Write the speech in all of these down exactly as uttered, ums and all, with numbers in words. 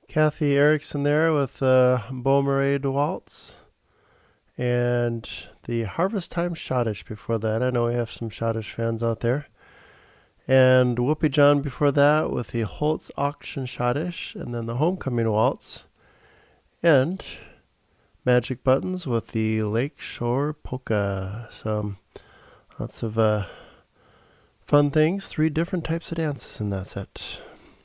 Kathy Erickson there with uh, Beaumarais de Waltz. And the Harvest Time Schottish before that. I know we have some Schottish fans out there. And Whoopi John before that with the Holtz Auction Schottish. And then the Homecoming Waltz. And Magic Buttons with the Lakeshore Polka. So lots of uh, fun things. Three different types of dances in that set.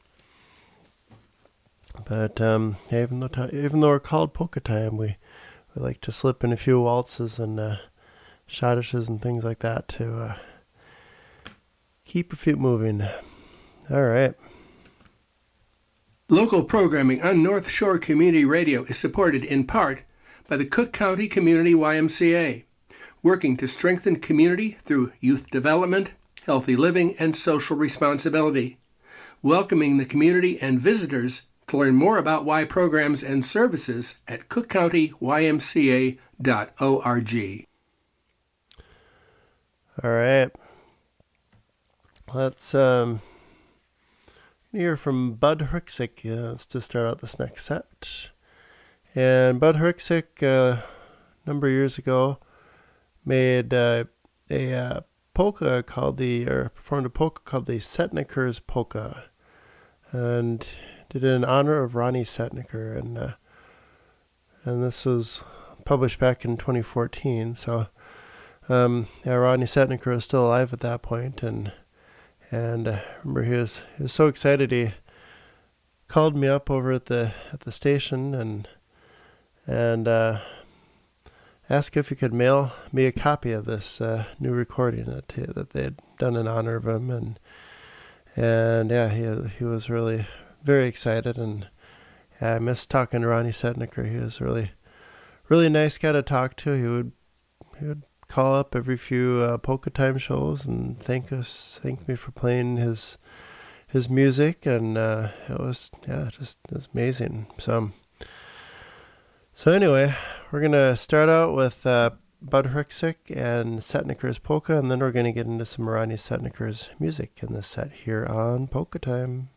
But um, yeah, even though t- even though we're called polka time, we, we like to slip in a few waltzes and uh, schottishes and things like that to uh, keep your feet moving. All right. Local programming on North Shore Community Radio is supported in part by the Cook County Community Y M C A, working to strengthen community through youth development, healthy living, and social responsibility, welcoming the community and visitors to learn more about Y programs and services at cook county y m c a dot org. All right. Let's um, hear from Bud Hrixick uh, to start out this next set. And Bud Hrixick, uh, a number of years ago, made uh, a uh, polka called the, or performed a polka called the Setnikers Polka. And did it in honor of Ronnie Setniker, and uh, and this was published back in twenty fourteen. So, um, yeah, Ronnie Setniker was still alive at that point, and and uh, remember he was he was so excited he called me up over at the at the station and and uh, asked if he could mail me a copy of this uh, new recording that that they had done in honor of him, and and yeah, he he was really very excited, and yeah, I miss talking to Ronnie Setniker. He was really, really nice guy to talk to. He would, he would call up every few uh, polka time shows and thank us, thank me for playing his, his music, and uh, it was yeah, just it was amazing. So, so anyway, we're gonna start out with uh, Bud Hrixick and Setniker's polka, and then we're gonna get into some Ronnie Setniker's music in this set here on Polka Time.